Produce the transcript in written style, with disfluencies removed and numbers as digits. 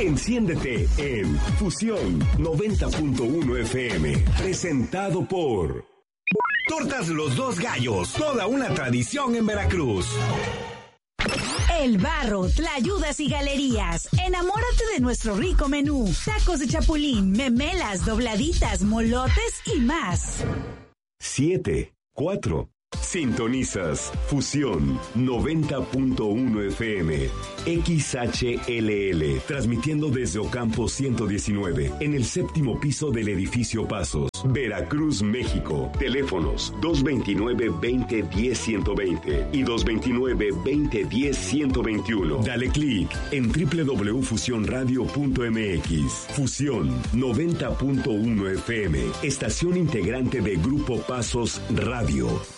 Enciéndete en Fusión 90.1 FM. Presentado por Tortas Los Dos Gallos. Toda una tradición en Veracruz. El Barro, Tlayudas y Galerías. Enamórate de nuestro rico menú. Tacos de chapulín, memelas, dobladitas, molotes y más. 7, 4. Sintonizas Fusión 90.1 FM XHLL, transmitiendo desde Ocampo 119, en el séptimo piso del edificio Pasos, Veracruz, México. Teléfonos 229-2010-120 y 229-2010-121. Dale clic en www.fusionradio.mx. Fusión 90.1 FM, estación integrante de Grupo Pasos Radio.